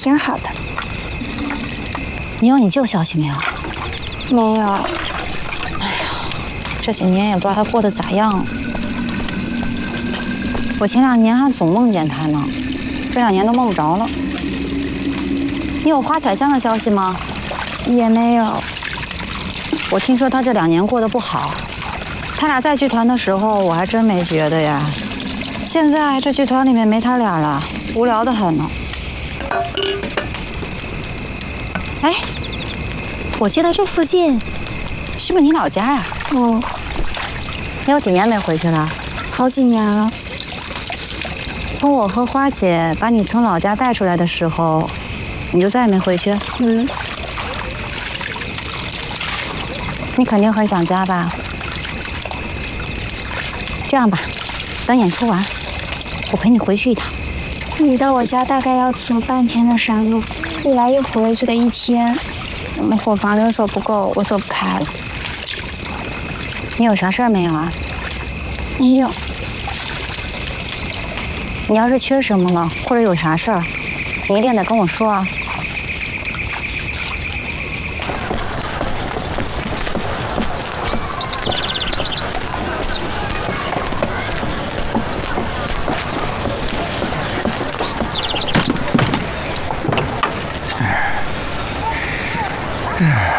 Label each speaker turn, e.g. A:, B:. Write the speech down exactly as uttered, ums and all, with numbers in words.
A: 挺好的。
B: 你有你舅消息没有？
A: 没有。
B: 哎呀，这几年也不知道他过得咋样。我前两年还总梦见他呢，这两年都梦不着了。你有花彩香的消息吗？
A: 也没有。
B: 我听说他这两年过得不好。他俩在剧团的时候，我还真没觉得呀。现在这剧团里面没他俩了，无聊得很呢。哎，我记得这附近是不是你老家呀？
A: 嗯。
B: 你有几年没回去了？
A: 好几年了。
B: 从我和花姐把你从老家带出来的时候，你就再也没回去？
A: 嗯。
B: 你肯定很想家吧？这样吧，等演出完，我陪你回去一趟。
A: 你到我家大概要走半天的山路，一来一回就得一天。我们伙房人手不够，我走不开了。
B: 你有啥事儿没有啊？
A: 没有。
B: 你要是缺什么了，或者有啥事儿，你一定得跟我说啊。
C: 哎。